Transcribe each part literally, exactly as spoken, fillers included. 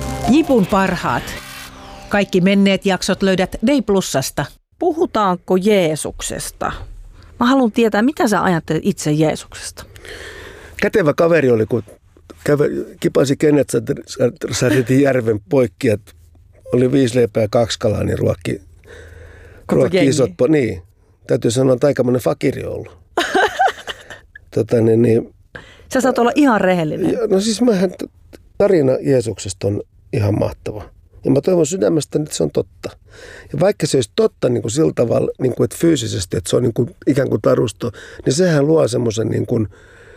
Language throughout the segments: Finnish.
Jipun parhaat. Kaikki menneet jaksot löydät Day Plusasta. Puhutaanko Jeesuksesta? Mä haluan tietää, mitä sä ajattelet itse Jeesuksesta? Kätevä kaveri oli, kun käve, kipasi kenet saatiin järven poikki, että oli viisi leipää ja kaksi kalaa, niin ruokki, ruokki isot. Niin, täytyy sanoa, että aikamoinen fakiri ollut. tota, niin, niin, Sä saat olla ihan rehellinen. No siis mähän, tarina Jeesuksesta on ihan mahtava. Ja mä toivon sydämestä, että se on totta. Ja vaikka se olisi totta niin kuin sillä tavalla, niin kuin, että fyysisesti, että se on niin kuin, ikään kuin tarusto, niin sehän luo semmoisen, niin kuin,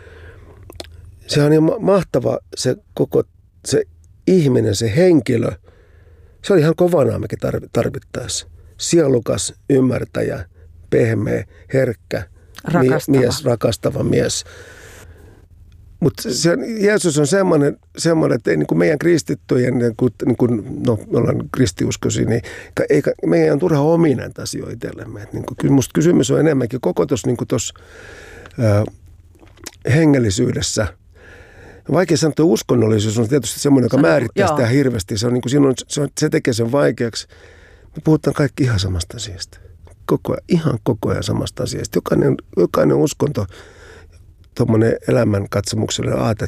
se on ihan mahtava se koko se ihminen, se henkilö. Se on ihan kovanaamekin tarvittaessa. Sielukas, ymmärtäjä, pehmeä, herkkä, rakastava. mies, rakastava mies. Mutta Jeesus on semmoinen, semmoinen, että ei niin kuin meidän kristittyjen, niin kuin, niin kuin, no me ollaan kristiuskoisia, niin ei, meidän on turha omia näitä asioita itsellemme. Niin kuin, musta kysymys on enemmänkin koko tuossa niin äh, hengellisyydessä. Vaikea sanoa, että uskonnollisuus on tietysti semmoinen, joka määrittää sitä hirveästi. Se, on, niin kuin, siinä on, se, on, se tekee sen vaikeaksi. Me puhutaan kaikki ihan samasta asiasta. Koko ajan, ihan koko ajan samasta asiasta. Jokainen, jokainen uskonto, tuommoinen elämänkatsomuksellinen aate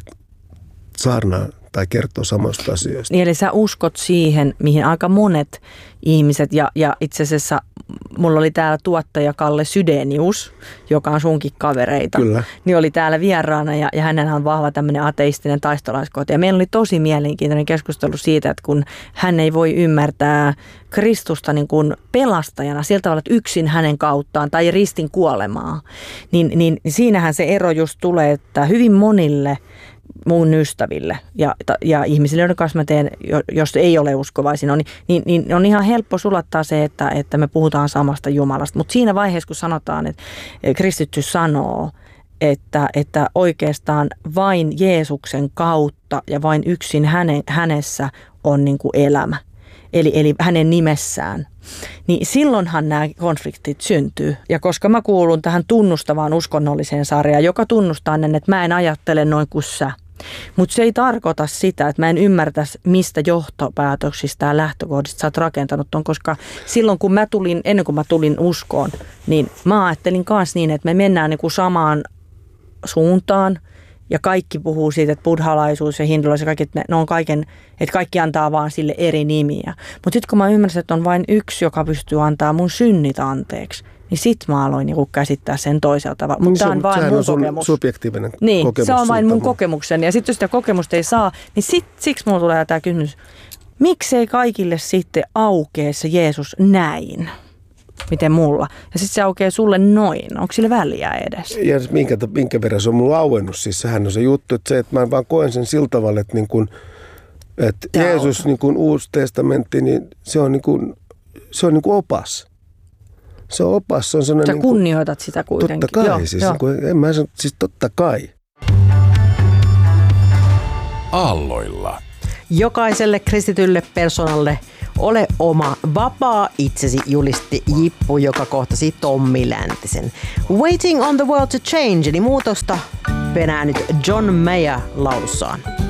saarnaa tai kertoo samasta asioista. Niin, eli sä uskot siihen, mihin aika monet ihmiset, ja, ja itse asiassa mulla oli täällä tuottaja Kalle Sydenius, joka on sunkin kavereita. Kyllä. Niin oli täällä vieraana, ja, ja hänellä on vahva tämmöinen ateistinen taistolaiskoti. Ja meillä oli tosi mielenkiintoinen keskustelu siitä, että kun hän ei voi ymmärtää Kristusta niin kuin pelastajana sillä tavalla, että yksin hänen kauttaan tai ristin kuolemaa, niin, niin siinähän se ero just tulee, että hyvin monille mun ystäville ja, ja ihmisille, joiden kanssa mä teen, jos ei ole uskovaisia, niin, niin, niin on ihan helppo sulattaa se, että, että me puhutaan samasta Jumalasta. Mutta siinä vaiheessa, kun sanotaan, että kristitty sanoo, että, että oikeastaan vain Jeesuksen kautta ja vain yksin häne, hänessä on niin kuin elämä, eli, eli hänen nimessään, niin silloinhan nämä konfliktit syntyy. Ja koska mä kuulun tähän tunnustavaan uskonnolliseen sarjaan, joka tunnustaa ne, että mä en ajattele noin kuin sä. Mutta se ei tarkoita sitä, että mä en ymmärtäisi, mistä johtopäätöksistä ja lähtökohdista sä oot rakentanut ton, koska silloin kun mä tulin, ennen kuin mä tulin uskoon, niin mä ajattelin myös niin, että me mennään niin kuin samaan suuntaan. Ja kaikki puhuu siitä, että buddhalaisuus ja hindulaisuus ja kaikki, että ne on kaiken, että kaikki antaa vaan sille eri nimiä. Mutta sitten kun mä ymmärsin, että on vain yksi, joka pystyy antaa mun synnit anteeksi, niin sit mä aloin niinku käsittää sen toisella tavalla. Mutta tämä on vain mun on kokemus. Subjektiivinen niin, kokemus. se on vain mun kokemukseni. Ja sitten jos sitä kokemusta ei saa, niin sit, siksi mulla tulee tämä kysymys. Miksei kaikille sitten aukee se Jeesus näin? Miten mulla? Ja sitten se aukeaa sulle noin. Onko sille väliä edes? Ja minkä, minkä verran se on mulla auennut. Siis sehän on se juttu, että se, että mä vaan koen sen sillä tavalla, että, niin kun, että Jeesus, niin kun Uusi testamentti, niin se on, niin kun, se on niin kuin opas. Se on opas. Se on sellainen, sä niin kunnioitat kuin, sitä kuitenkin. Totta kai. Joo, siis, joo. Niin kuin, en mä sano, siis totta kai. Aalloilla. Jokaiselle kristitylle persoonalle ole oma vapaa itsesi, julisti Jippu, joka kohtasi Tommi Läntisen. Waiting on the world to change, eli muutosta penää nyt John Mayer laulussaan.